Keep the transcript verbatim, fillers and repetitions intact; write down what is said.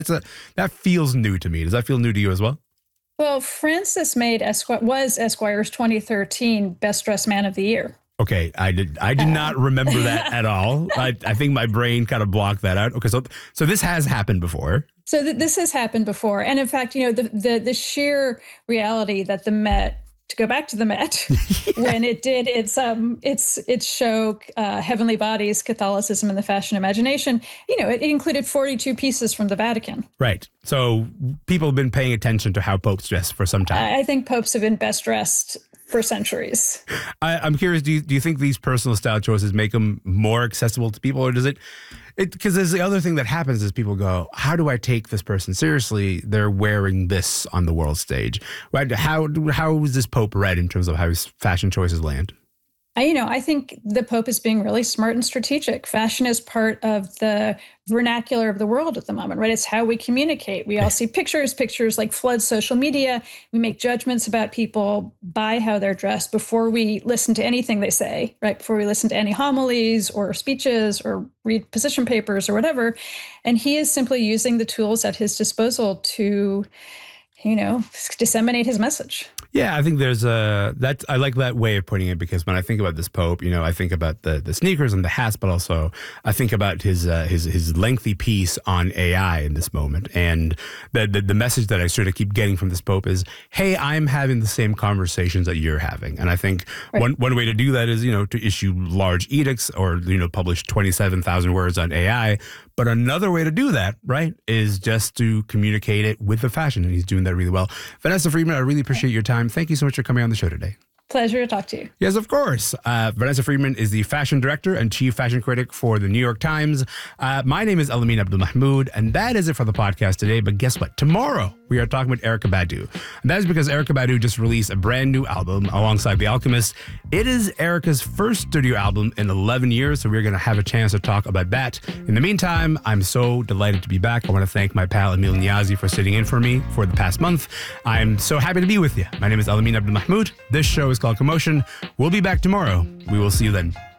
It's a, that feels new to me. Does that feel new to you as well? Well, Francis made Esquire, was Esquire's twenty thirteen Best Dressed Man of the Year. Okay, I did. I did not remember that at all. I, I think my brain kind of blocked that out. Okay, so so this has happened before. So th- this has happened before, and in fact, you know, the the, the sheer reality that the Met. To go back to the Met, yeah. when it did its um its its show uh, Heavenly Bodies, Catholicism and the Fashion Imagination, you know, it, it included forty-two pieces from the Vatican. Right. So people have been paying attention to how popes dress for some time. I, I think popes have been best dressed for centuries. I, I'm curious, do you, do you think these personal style choices make them more accessible to people, or does it? Because there's the other thing that happens is people go, how do I take this person seriously? They're wearing this on the world stage. Right? How how is this Pope read in terms of how his fashion choices land? I, you know, I think the Pope is being really smart and strategic. Fashion is part of the vernacular of the world at the moment, right? It's how we communicate. We all see pictures, pictures like flood social media. We make judgments about people by how they're dressed before we listen to anything they say, right? Before we listen to any homilies or speeches or read position papers or whatever. And he is simply using the tools at his disposal to, you know, disseminate his message. Yeah, I think there's a, that, I like that way of putting it, because when I think about this Pope, you know, I think about the the sneakers and the hats, but also I think about his uh, his his lengthy piece on A I in this moment. And the, the the message that I sort of keep getting from this Pope is, hey, I'm having the same conversations that you're having. And I think right. one, one way to do that is, you know, to issue large edicts or, you know, publish twenty-seven thousand words on A I. But another way to do that, right, is just to communicate it with the fashion. And he's doing that really well. Vanessa Friedman, I really appreciate your time. Thank you so much for coming on the show today. Pleasure to talk to you. Yes, of course. Uh, Vanessa Friedman is the fashion director and chief fashion critic for the New York Times. Uh, my name is Elamin Abdelmahmoud, and that is it for the podcast today. But guess what? Tomorrow, we are talking with Erykah Badu. And that is because Erykah Badu just released a brand new album alongside The Alchemist. It is Erykah's first studio album in eleven years, so we're going to have a chance to talk about that. In the meantime, I'm so delighted to be back. I want to thank my pal Emil Niazi for sitting in for me for the past month. I'm so happy to be with you. My name is Elamin Abdelmahmoud. This show is called Commotion. We'll be back tomorrow. We will see you then.